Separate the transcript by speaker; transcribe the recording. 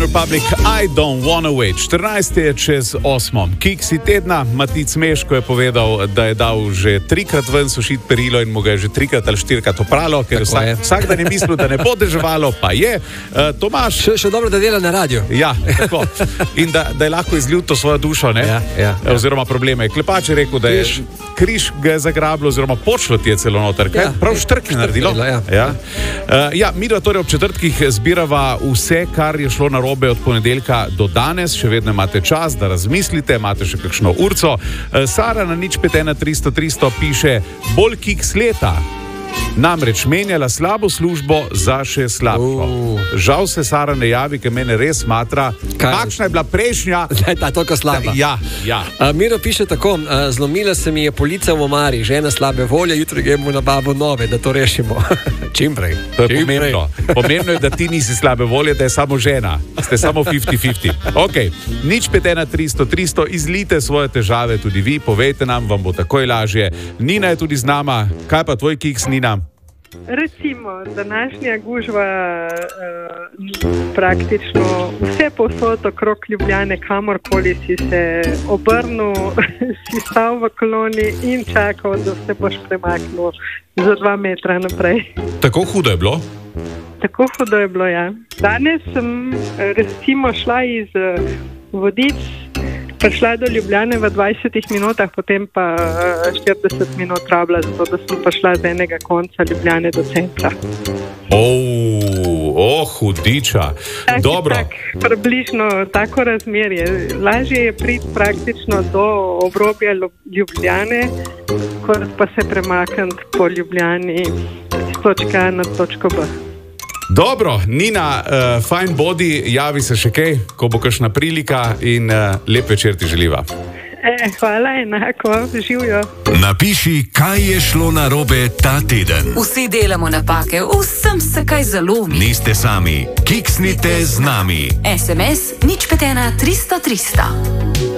Speaker 1: Republic, I don't wanna wait. 14 je čez 8. Kiksi tedna, Matic Meško je povedal, da je dal že 3-krat ven sušiti perilo in mu ga je že 3-krat ali 4-krat opralo, ker vsak dan je mislil, da ne bo deževalo, pa je. Tomaž...
Speaker 2: Še dobro, da dela na radiju.
Speaker 1: Ja, tako. In da je lahko izljul to svojo dušo, ne?
Speaker 2: Ja.
Speaker 1: Oziroma probleme. Klepač je rekel, da je križ ga je zagrabilo, oziroma počlo ti je celo noter. Kaj? Prav štrk je naredilo. Ja, midva torej ob četrtkih zbirava vse, kar je šlo narobe od ponedeljka do danes. Še vedno imate čas, da razmislite, imate še kakšno urco. Sara na 051 300 piše, bolj kiks leta. Namreč menjala slabo službo za še slabšo. Žal se Sara ne javi, ker mene res matra. Kakšna je bila prejšnja?
Speaker 2: Ta toliko slaba.
Speaker 1: Ja.
Speaker 2: Miro piše tako, zlomila se mi je polica v omari, žena slabe volje, jutri gremo na babo nove, da to rešimo. Čim prej.
Speaker 1: To je pomembno. Pomembno je, da ti nisi slabe volje, da je samo žena. Ste samo 50-50. Ok, 051 300 izlite svoje težave tudi vi, povejte nam, vam bo takoj lažje. Nina je tudi z nama. Kaj pa tvoj kiks, Nina?
Speaker 3: Recimo, današnja gužva praktično vse posod okrog Ljubljane, kamorkoli si se obrnil, si stal v koloni in čakal, da se boš premaknil za 2 metra naprej.
Speaker 1: Tako hudo je bilo?
Speaker 3: Tako hudo je bilo, ja. Danes sem recimo šla iz Vodic, prišla do Ljubljane v 20 minutah, potem pa 40 minut rabila, zato da sem prišla z enega konca Ljubljane do centra.
Speaker 1: Hudiča. Dobro.
Speaker 3: Približno tako razmerje. Lažje je priti praktično do obrobja Ljubljane, kot pa se premakniti po Ljubljani z točke A na točko B.
Speaker 1: Dobro, Nina, fajn bodi, javi se še kaj, ko bo kakšna prilika in lep večer ti želiva.
Speaker 3: Hvala, enako, živijo.
Speaker 4: Napiši, kaj je šlo narobe ta teden.
Speaker 5: Vsi delamo napake, vsem se kaj zalomi.
Speaker 4: Niste sami, kiksnite z nami.
Speaker 5: SMS 051 300 300.